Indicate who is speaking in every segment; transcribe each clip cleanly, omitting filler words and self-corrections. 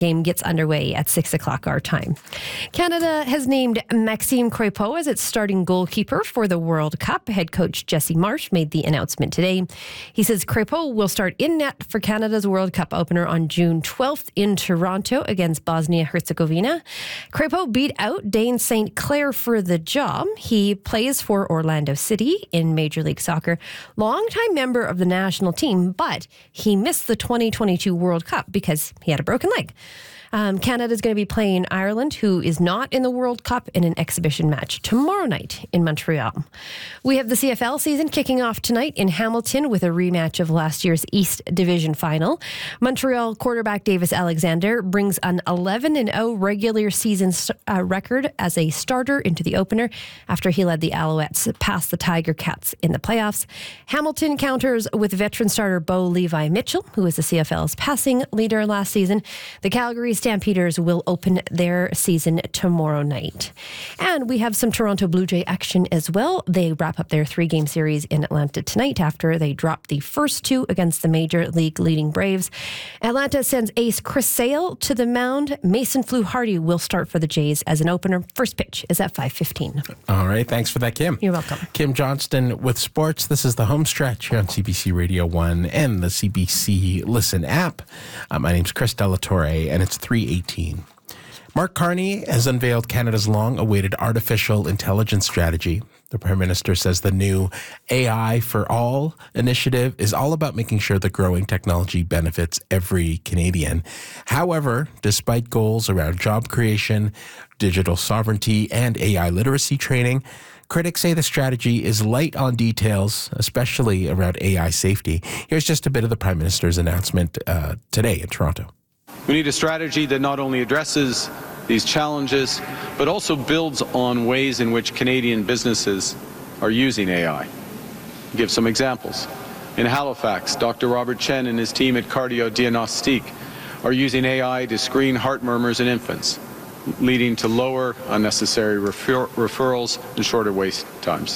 Speaker 1: Game gets underway at 6 o'clock our time. Canada has named Maxime Crépeau as its starting goalkeeper for the World Cup. Head coach Jesse Marsh made the announcement today. He says Crépeau will start in net for Canada's World Cup opener on June 12th in Toronto against Bosnia-Herzegovina. Crépeau beat out Dane St. Clair for the job. He plays for Orlando City in Major League Soccer. Longtime member of the national team, but he missed the 2022 World Cup because he had a broken leg. Canada's going to be playing Ireland, who is not in the World Cup, in an exhibition match tomorrow night in Montreal. We have the CFL season kicking off tonight in Hamilton with a rematch of last year's East Division final. Montreal quarterback Davis Alexander brings an 11-0 regular season record as a starter into the opener after he led the Alouettes past the Tiger Cats in the playoffs. Hamilton counters with veteran starter Bo Levi Mitchell, who was the CFL's passing leader last season. The Calgary Stampeders will open their season tomorrow night. And we have some Toronto Blue Jay action as well. They wrap up their 3-game series in Atlanta tonight after they dropped the first 2 against the Major League leading Braves. Atlanta sends ace Chris Sale to the mound. Mason Fluharty will start for the Jays as an opener. First pitch is at 5:15.
Speaker 2: All right. Thanks for that, Kim.
Speaker 1: You're welcome.
Speaker 2: Kim Johnston with sports. This is the home stretch here on CBC Radio 1 and the CBC Listen app. My name's Chris Delatorre, and it's 3:18. Mark Carney has unveiled Canada's long-awaited artificial intelligence strategy. The Prime Minister says the new AI for All initiative is all about making sure the growing technology benefits every Canadian. However, despite goals around job creation, digital sovereignty, and AI literacy training, critics say the strategy is light on details, especially around AI safety. Here's just a bit of the Prime Minister's announcement today in Toronto.
Speaker 3: We need a strategy that not only addresses these challenges, but also builds on ways in which Canadian businesses are using AI. I'll give some examples. In Halifax, Dr. Robert Chen and his team at Cardio Diagnostique are using AI to screen heart murmurs in infants, leading to lower unnecessary referrals and shorter wait times.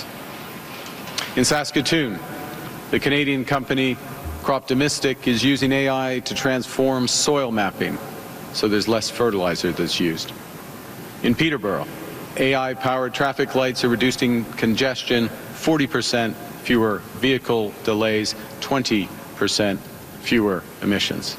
Speaker 3: In Saskatoon, the Canadian company Croptomistic is using AI to transform soil mapping so there's less fertilizer that's used. In Peterborough, AI-powered traffic lights are reducing congestion, 40% fewer vehicle delays, 20% fewer emissions.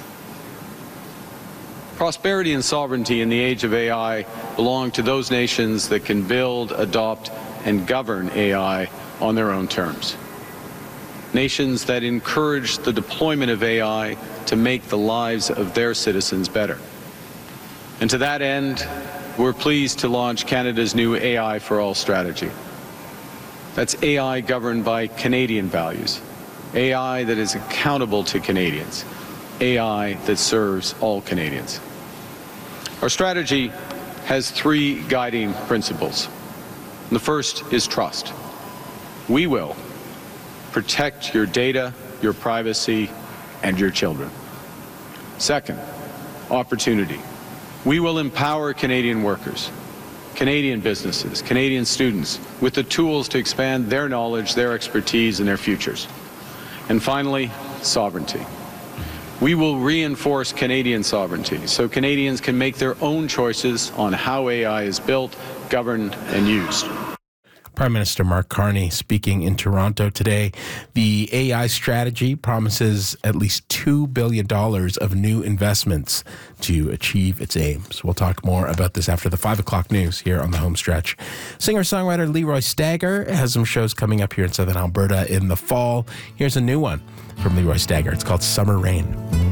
Speaker 3: Prosperity and sovereignty in the age of AI belong to those nations that can build, adopt, and govern AI on their own terms. Nations that encourage the deployment of AI to make the lives of their citizens better. And to that end, we're pleased to launch Canada's new AI for All strategy. That's AI governed by Canadian values, AI that is accountable to Canadians, AI that serves all Canadians. Our strategy has 3 guiding principles. The first is trust. We will protect your data, your privacy, and your children. Second, opportunity. We will empower Canadian workers, Canadian businesses, Canadian students with the tools to expand their knowledge, their expertise, and their futures. And finally, sovereignty. We will reinforce Canadian sovereignty so Canadians can make their own choices on how AI is built, governed, and used.
Speaker 2: Prime Minister Mark Carney speaking in Toronto today. The AI strategy promises at least $2 billion of new investments to achieve its aims. We'll talk more about this after the 5 o'clock news here on the home stretch. Singer-songwriter Leroy Stagger has some shows coming up here in Southern Alberta in the fall. Here's a new one from Leroy Stagger. It's called Summer Rain.